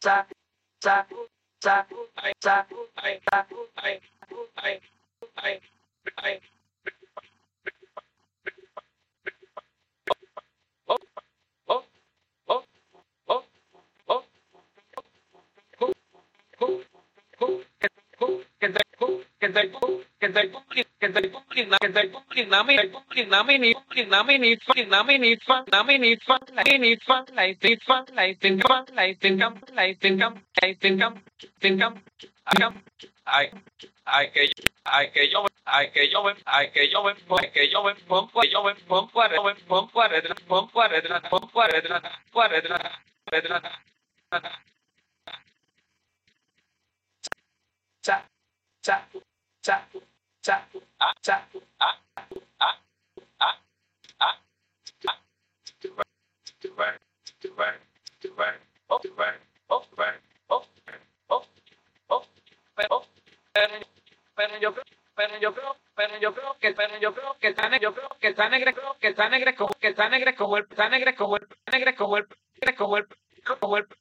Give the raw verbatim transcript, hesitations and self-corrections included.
Ai que ai que yo ai que yo me ai que yo me ai que yo me pongo yo me pongo a yo me pongo a red pongo a red pongo a red pongo a red red cha cha cha cha ah cha ah ah ah ah to work to work to work to work oh to work oh work oh oh oh oh pero yo creo, pero yo creo, pero yo creo que, pero yo creo que está negro, yo creo que está negro, creo que está negro como, que está negro como el, está negro como el, negro como el, como el, como el,